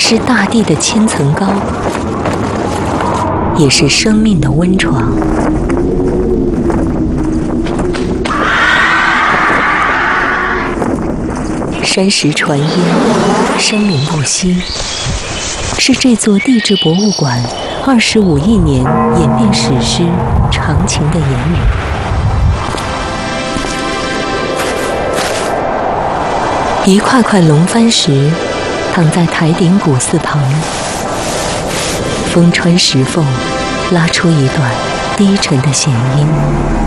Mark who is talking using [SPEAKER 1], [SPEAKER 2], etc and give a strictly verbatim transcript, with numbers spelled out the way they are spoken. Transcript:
[SPEAKER 1] 是大地的千层高，也是生命的温床。山石传烟，生灵不息，是这座地质博物馆二十五亿年演变史诗长情的言语。一块块龙帆石躺在台顶古寺旁，风穿石缝，拉出一段低沉的弦音。